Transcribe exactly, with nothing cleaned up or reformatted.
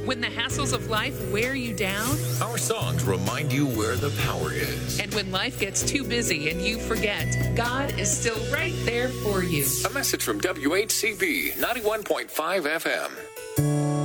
When the hassles of life wear you down, our songs remind you where the power is. And when life gets too busy and you forget, God is still right there for you. A message from W H C B ninety-one point five F M.